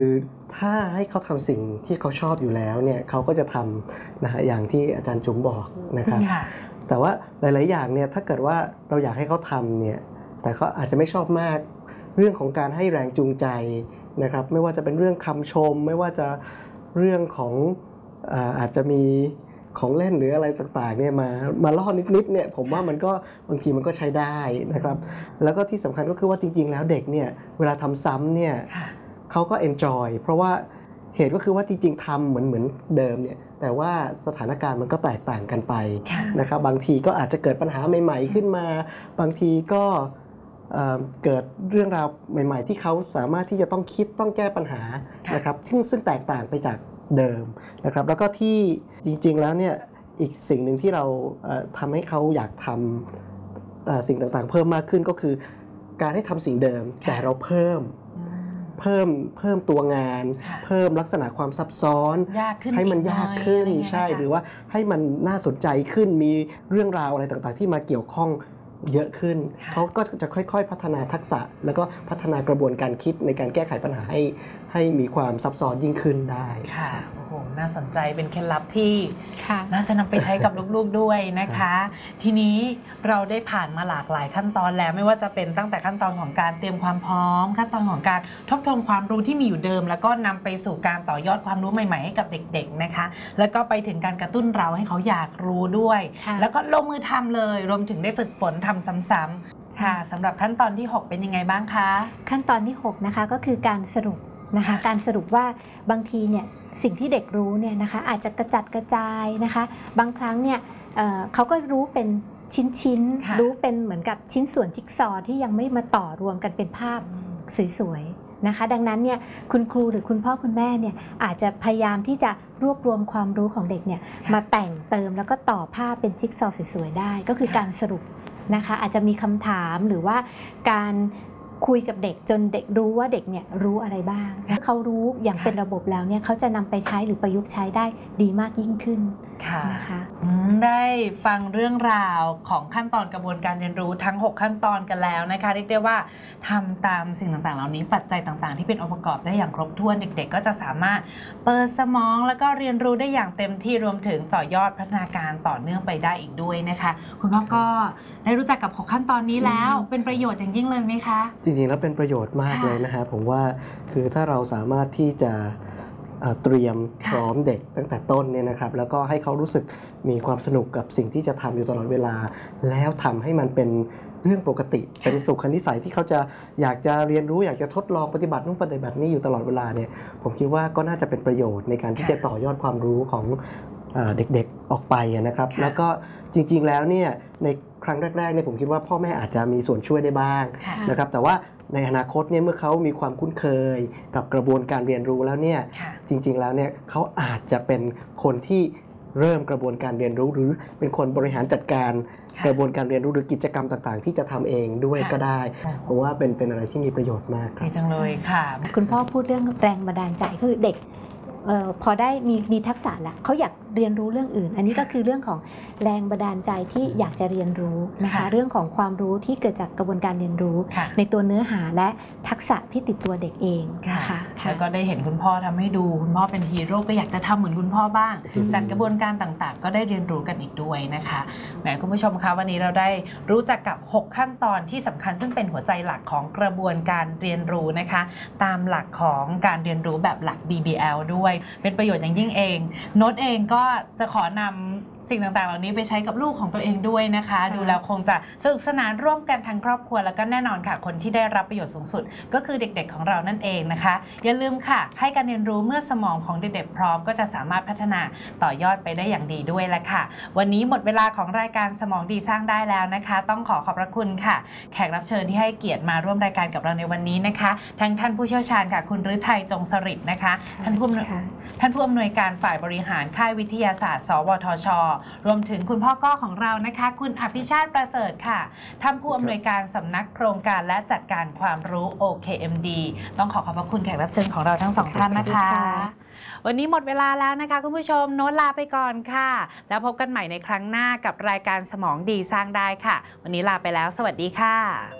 คือถ้าให้เขาทำสิ่งที่เขาชอบอยู่แล้วเนี่ยเขาก็จะทำนะฮะอย่างที่อาจารย์จุ๋มบอกนะครับแต่ว่าหลายๆอย่างเนี่ยถ้าเกิดว่าเราอยากให้เขาทำเนี่ยแต่เขาอาจจะไม่ชอบมากเรื่องของการให้แรงจูงใจนะครับไม่ว่าจะเป็นเรื่องคำชมไม่ว่าจะเรื่องของอาจจะมีของเล่นหรืออะไรต่างๆเนี่ยมาล่อนิดๆเนี่ยผมว่ามันก็บางทีมันก็ใช้ได้นะครับแล้วก็ที่สำคัญก็คือว่าจริงๆแล้วเด็กเนี่ยเวลาทำซ้ำเนี่ยเขาก็ enjoy เพราะว่าเหตุก็คือว่าจริงๆทำเหมือนเดิมเนี่ยแต่ว่าสถานการณ์มันก็แตกต่างกันไปนะครับบางทีก็อาจจะเกิดปัญหาใหม่ๆขึ้นมาบางทีก็เกิดเรื่องราวใหม่ๆที่เขาสามารถที่จะต้องคิดต้องแก้ปัญหานะครับซึ่งแตกต่างไปจากเดิมนะครับแล้วก็ที่จริงๆแล้วเนี่ยอีกสิ่งหนึ่งที่เราทำให้เขาอยากทำสิ่งต่างๆเพิ่มมากขึ้นก็คือการให้ทำสิ่งเดิมแต่เราเพิ่มตัวงานเพิ่มลักษณะความซับซ้อนให้มันยากขึ้นใช่หรือว่าให้มันน่าสนใจขึ้นมีเรื่องราวอะไรต่างๆที่มาเกี่ยวข้องเยอะขึ้นเขาก็จะค่อยๆพัฒนาทักษะแล้วก็พัฒนากระบวนการคิดในการแก้ไขปัญหาให้มีความซับซ้อนยิ่งขึ้นได้ค่ะโอ้โหน่าสนใจเป็นเคล็ดลับที่น่าจะนำไปใช้กับลูกๆด้วยนะคะทีนี้เราได้ผ่านมาหลากหลายขั้นตอนแล้วไม่ว่าจะเป็นตั้งแต่ขั้นตอนของการเตรียมความพร้อมขั้นตอนของการทบทวนความรู้ที่มีอยู่เดิมแล้วก็นำไปสู่การต่อยอดความรู้ใหม่ๆให้กับเด็กๆนะคะแล้วก็ไปถึงการกระตุ้นเราให้เขาอยากรู้ด้วยแล้วก็ลงมือทำเลยรวมถึงได้ฝึกฝนทำซ้ำๆค่ะสำหรับขั้นตอนที่6เป็นยังไงบ้างคะขั้นตอนที่6นะคะก็คือการสรุปนะคะการสรุปว่าบางทีเนี่ยสิ่งที่เด็กรู้เนี่ยนะคะอาจจะกระจัดกระจายนะคะบางครั้งเนี่ยเขาก็รู้เป็นชิ้นๆรู้เป็นเหมือนกับชิ้นส่วนจิ๊กซอว์ที่ยังไม่มาต่อรวมกันเป็นภาพสวยๆนะคะดังนั้นเนี่ยคุณครูหรือคุณพ่อคุณแม่เนี่ยอาจจะพยายามที่จะรวบรวมความรู้ของเด็กเนี่ยมาแต่งเติมแล้วก็ต่อภาพเป็นจิ๊กซอว์สวยๆได้ก็คือการสรุปนะคะอาจจะมีคำถามหรือว่าการคุยกับเด็กจนเด็กรู้ว่าเด็กเนี่ยรู้อะไรบ้างถ้าเขารู้อย่างเป็นระบบแล้วเนี่ยเขาจะนำไปใช้หรือประยุกต์ใช้ได้ดีมากยิ่งขึ้นนะคะได้ฟังเรื่องราวของขั้นตอนกระบวนการเรียนรู้ทั้ง6ขั้นตอนกันแล้วนะคะเรียกได้ว่าทำตามสิ่งต่างๆเหล่านี้ปัจจัยต่างๆที่เป็นองค์ประกอบได้อย่างครบถ้วนเด็กๆก็จะสามารถเปิดสมองแล้วก็เรียนรู้ได้อย่างเต็มที่รวมถึงต่อยอดพัฒนาการต่อเนื่องไปได้อีกด้วยนะคะคุณพ่อก็ได้รู้จักกับ6ขั้นตอนนี้แล้วเป็นประโยชน์อย่างยิ่งเลยไหมคะจริงๆแล้วเป็นประโยชน์มากเลยนะฮะผมว่าคือถ้าเราสามารถที่จะเตรียมพร้อมเด็กตั้งแต่ต้นเนี่ยนะครับแล้วก็ให้เขารู้สึกมีความสนุกกับสิ่งที่จะทำอยู่ตลอดเวลาแล้วทำให้มันเป็นเรื่องปกติเป็นสุขนิสัยที่เขาจะอยากจะเรียนรู้อยากจะทดลองปฏิบัตินู่นปฏิบัตินี่อยู่ตลอดเวลาเนี่ยผมคิดว่าก็น่าจะเป็นประโยชน์ในการที่จะต่อยอดความรู้ของเด็กๆออกไปนะครับแล้วก็จริงๆแล้วเนี่ยในครั้งแรกๆเนี่ยผมคิดว่าพ่อแม่อาจจะมีส่วนช่วยได้บ้างนะครับแต่ว่าในอนาคตเนี่ยเมื่อเขามีความคุ้นเคยกับกระบวนการเรียนรู้แล้วเนี่ยจริงๆแล้วเนี่ยเขาอาจจะเป็นคนที่เริ่มกระบวนการเรียนรู้หรือเป็นคนบริหารจัดการกระบวนการเรียนรู้หรือกิจกรรมต่างๆที่จะทำเองด้วยก็ได้เพราะว่าเป็นอะไรที่มีประโยชน์มากดีจังเลยค่ะคุณพ่อพูดเรื่องแรงบันดาลใจคือเด็กพอได้มีทักษะแล้วเขาอยากเรียนรู้เรื่องอื่นอันนี้ก็คือเรื่องของแรงบันดาลใจที่อยากจะเรียนรู้นะคะเรื่องของความรู้ที่เกิดจากกระบวนการเรียนรู้ในตัวเนื้อหาและทักษะที่ติดตัวเด็กเองนะคะแล้วก็ได้เห็นคุณพ่อทำให้ดูคุณพ่อเป็นฮีโร่ก็อยากจะทำเหมือนคุณพ่อบ้างจากกระบวนการต่างๆก็ได้เรียนรู้กันอีกด้วยนะคะแหมคุณผู้ชมคะวันนี้เราได้รู้จักกับ6ขั้นตอนที่สำคัญซึ่งเป็นหัวใจหลักของกระบวนการเรียนรู้นะคะตามหลักของการเรียนรู้แบบหลัก BBL ด้วยเป็นประโยชน์อย่างยิ่งเองโน้ตเองก็จะขอนำสิ่งต่างๆเหล่านี้ไปใช้กับลูกของตัวเองด้วยนะคะดูแล้วคงจะสนุกสนานร่วมกันทั้งครอบครัวแล้วก็แน่นอนค่ะคนที่ได้รับประโยชน์สูงสุดก็คือเด็กๆของเรานั่นเองนะคะอย่าลืมค่ะให้การเรียนรู้เมื่อสมองของเด็กๆพร้อมก็จะสามารถพัฒนาต่อยอดไปได้อย่างดีด้วยแหละค่ะวันนี้หมดเวลาของรายการสมองดีสร้างได้แล้วนะคะต้องขอบพระคุณค่ะแขกรับเชิญที่ให้เกียรติมาร่วมรายการกับเราในวันนี้นะคะทั้งท่านผู้เชี่ยวชาญค่ะคุณฤทัยจงสฤษดิ์นะคะท่านผู้อำนวยการฝ่ายบริหารค่ายวิทยาศาสตร์สวทช.รวมถึงคุณพ่อก้อของเรานะคะคุณอภิชาติประเสริฐค่ะท่านผู้อำนวยการสำนักโครงการและจัดการความรู้ OKMD ต้องขอบพระคุณแขกรับเชิญของเราทั้งสองท่านนะคะวันนี้หมดเวลาแล้วนะคะคุณผู้ชมโน้ตลาไปก่อนค่ะแล้วพบกันใหม่ในครั้งหน้ากับรายการสมองดีสร้างได้ค่ะวันนี้ลาไปแล้วสวัสดีค่ะ